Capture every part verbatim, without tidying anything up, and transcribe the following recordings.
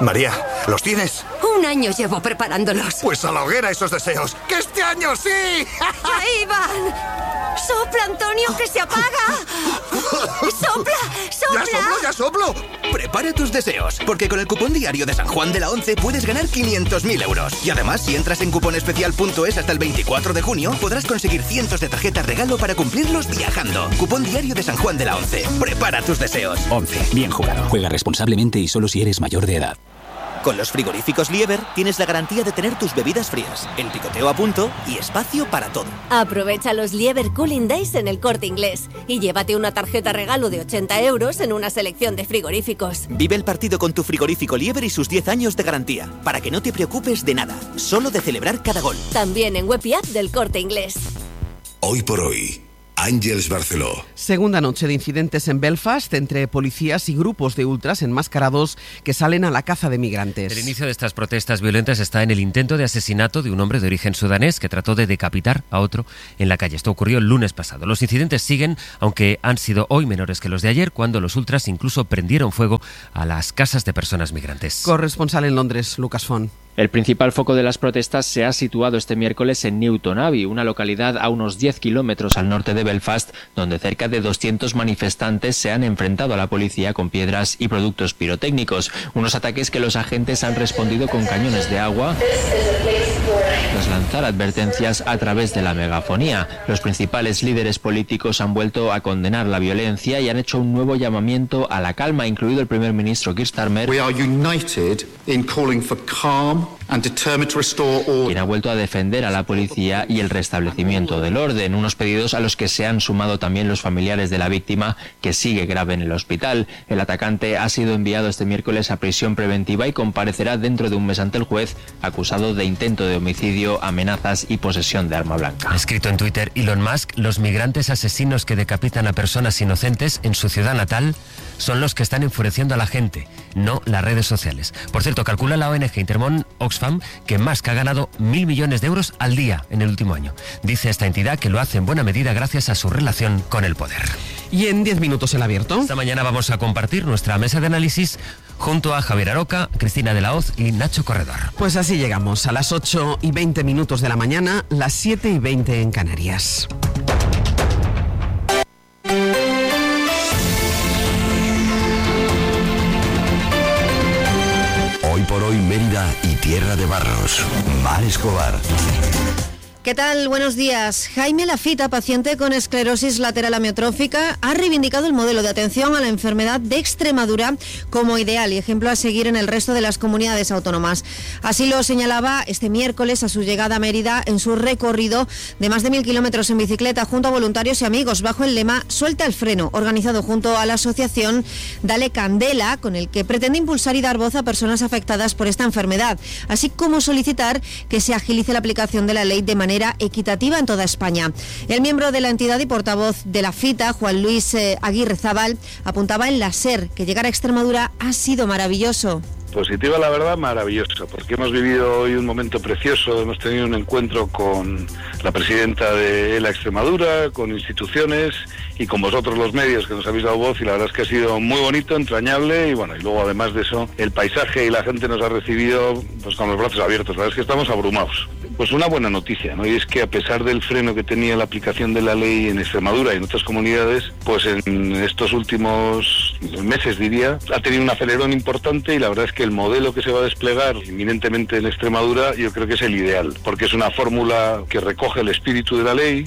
María, ¿los tienes? Un año llevo preparándolos. Pues a la hoguera esos deseos. ¡Que este año sí! ¡Ya iban! ¡Sopla, Antonio, que se apaga! ¡Sopla, sopla! ¡Ya soplo, ya soplo! Prepara tus deseos, porque con el cupón diario de San Juan de la Once puedes ganar quinientos mil euros. Y además, si entras en cuponespecial punto es hasta el veinticuatro de junio, podrás conseguir cientos de tarjetas regalo para cumplirlos viajando. Cupón diario de San Juan de la Once. Prepara tus deseos. Once. Bien jugado. Juega responsablemente y solo si eres mayor de edad. Con los frigoríficos Lieber tienes la garantía de tener tus bebidas frías, el picoteo a punto y espacio para todo. Aprovecha los Lieber Cooling Days en El Corte Inglés y llévate una tarjeta regalo de ochenta euros en una selección de frigoríficos. Vive el partido con tu frigorífico Lieber y sus diez años de garantía, para que no te preocupes de nada, solo de celebrar cada gol. También en web y app del Corte Inglés. Hoy por hoy, Àngels Barceló. Segunda noche de incidentes en Belfast entre policías y grupos de ultras enmascarados que salen a la caza de migrantes. El inicio de estas protestas violentas está en el intento de asesinato de un hombre de origen sudanés que trató de decapitar a otro en la calle. Esto ocurrió el lunes pasado. Los incidentes siguen, aunque han sido hoy menores que los de ayer, cuando los ultras incluso prendieron fuego a las casas de personas migrantes. Corresponsal en Londres, Lucas Font. El principal foco de las protestas se ha situado este miércoles en Newton Abbey, una localidad a unos diez kilómetros al norte de Belfast, donde cerca de doscientos manifestantes se han enfrentado a la policía con piedras y productos pirotécnicos. Unos ataques que los agentes han respondido con cañones de agua tras lanzar advertencias a través de la megafonía. Los principales líderes políticos han vuelto a condenar la violencia y han hecho un nuevo llamamiento a la calma, incluido el primer ministro Keir Starmer. We are united in calling for calm and determined to restore order. Quien ha vuelto a defender a la policía y el restablecimiento del orden, unos pedidos a los que se han sumado también los familiares de la víctima, que sigue grave en el hospital. El atacante ha sido enviado este miércoles a prisión preventiva y comparecerá dentro de un mes ante el juez, acusado de intento de homicidio, amenazas y posesión de arma blanca. Ha escrito en Twitter Elon Musk: los migrantes asesinos que decapitan a personas inocentes en su ciudad natal son los que están enfureciendo a la gente, no las redes sociales. Por cierto, calcula la O N G Intermón Oxfam que Musk ha ganado mil millones de euros al día en el último año. Dice esta entidad que lo hace en buena medida gracias a su relación con el poder. Y en diez minutos el abierto. Esta mañana vamos a compartir nuestra mesa de análisis junto a Javier Aroca, Cristina de la Hoz y Nacho Corredor. Pues así llegamos a las ocho y veinte minutos de la mañana, las siete y veinte en Canarias. Hoy por hoy, Mérida y Tierra de Barros. Mar Escobar. ¿Qué tal? Buenos días. Jaime Lafita, paciente con esclerosis lateral amiotrófica, ha reivindicado el modelo de atención a la enfermedad de Extremadura como ideal y ejemplo a seguir en el resto de las comunidades autónomas. Así lo señalaba este miércoles a su llegada a Mérida en su recorrido de más de mil kilómetros en bicicleta junto a voluntarios y amigos bajo el lema Suelta el freno, organizado junto a la asociación Dale Candela, con el que pretende impulsar y dar voz a personas afectadas por esta enfermedad, así como solicitar que se agilice la aplicación de la ley de manera equitativa en toda España. El miembro de la entidad y portavoz de la FITA, Juan Luis eh, Aguirre Zabal, apuntaba en la SER que llegar a Extremadura ha sido maravilloso. Positiva, la verdad, maravillosa, porque hemos vivido hoy un momento precioso, hemos tenido un encuentro con la presidenta de ELA Extremadura, con instituciones y con vosotros los medios que nos habéis dado voz, y la verdad es que ha sido muy bonito, entrañable, y bueno, y luego además de eso, el paisaje y la gente nos ha recibido pues con los brazos abiertos. La verdad es que estamos abrumados. Pues una buena noticia, ¿no? Y es que a pesar del freno que tenía la aplicación de la ley en Extremadura y en otras comunidades, pues en estos últimos meses, diría, ha tenido un acelerón importante, y la verdad es que el modelo que se va a desplegar inminentemente en Extremadura yo creo que es el ideal, porque es una fórmula que recoge el espíritu de la ley.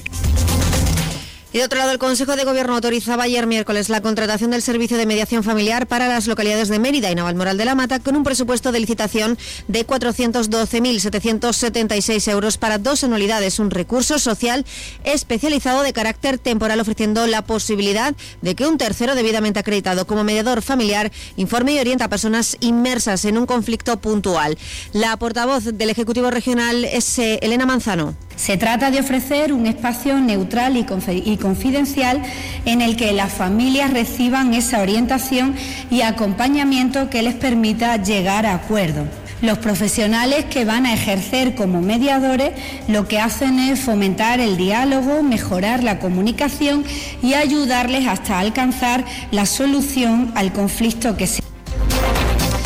Y de otro lado, el Consejo de Gobierno autorizaba ayer miércoles la contratación del servicio de mediación familiar para las localidades de Mérida y Navalmoral de la Mata, con un presupuesto de licitación de cuatrocientos doce mil setecientos setenta y seis euros para dos anualidades, un recurso social especializado de carácter temporal, ofreciendo la posibilidad de que un tercero debidamente acreditado como mediador familiar informe y orienta a personas inmersas en un conflicto puntual. La portavoz del Ejecutivo Regional es eh, Elena Manzano. Se trata de ofrecer un espacio neutral y, confe- y confidencial en el que las familias reciban esa orientación y acompañamiento que les permita llegar a acuerdos. Los profesionales que van a ejercer como mediadores lo que hacen es fomentar el diálogo, mejorar la comunicación y ayudarles hasta alcanzar la solución al conflicto que se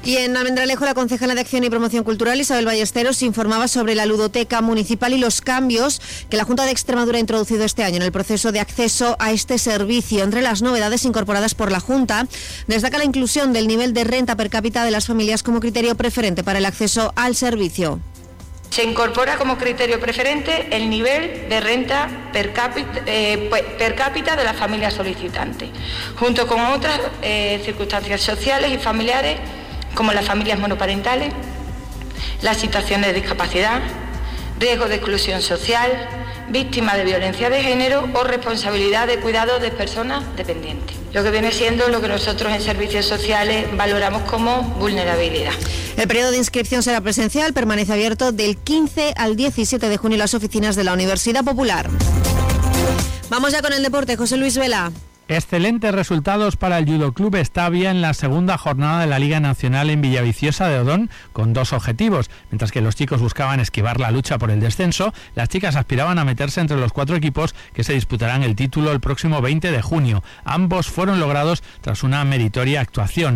Y en Almendralejo, la concejala de Acción y Promoción Cultural, Isabel Ballesteros, informaba sobre la ludoteca municipal y los cambios que la Junta de Extremadura ha introducido este año en el proceso de acceso a este servicio. Entre las novedades incorporadas por la Junta, destaca la inclusión del nivel de renta per cápita de las familias como criterio preferente para el acceso al servicio. Se incorpora como criterio preferente el nivel de renta per cápita, eh, per cápita de la familia solicitante, junto con otras eh, circunstancias sociales y familiares como las familias monoparentales, las situaciones de discapacidad, riesgo de exclusión social, víctimas de violencia de género o responsabilidad de cuidado de personas dependientes. Lo que viene siendo lo que nosotros en servicios sociales valoramos como vulnerabilidad. El periodo de inscripción será presencial, permanece abierto del quince al diecisiete de junio en las oficinas de la Universidad Popular. Vamos ya con el deporte, José Luis Vela. Excelentes resultados para el Judo Club Estavia en la segunda jornada de la Liga Nacional en Villaviciosa de Odón, con dos objetivos. Mientras que los chicos buscaban esquivar la lucha por el descenso, las chicas aspiraban a meterse entre los cuatro equipos que se disputarán el título el próximo veinte de junio. Ambos fueron logrados tras una meritoria actuación.